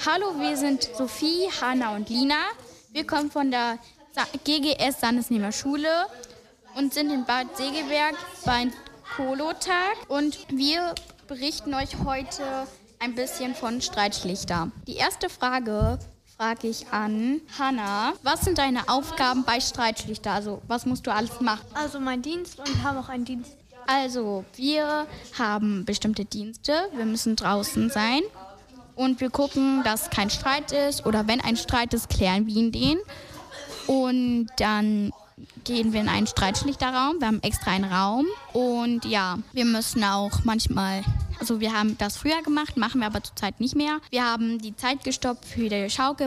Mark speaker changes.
Speaker 1: Hallo, wir sind Sophie, Hanna und Lina. Wir kommen von der GGS Sandesnehmer Schule und sind in Bad Segeberg beim Kolotag. Und wir berichten euch heute ein bisschen von Streitschlichter. Die erste frage ich an Hanna. Was sind deine Aufgaben bei Streitschlichter? Also, was musst du alles machen?
Speaker 2: Also mein Dienst und haben auch einen Dienst.
Speaker 1: Also, wir haben bestimmte Dienste. Wir müssen draußen sein und wir gucken, dass kein Streit ist. Oder wenn ein Streit ist, klären wir den. Und dann gehen wir in einen Streitschlichterraum. Wir haben extra einen Raum. Und ja, wir müssen auch manchmal, also wir haben das früher gemacht, machen wir aber zurzeit nicht mehr. Wir haben die Zeit gestoppt für die Schaukel.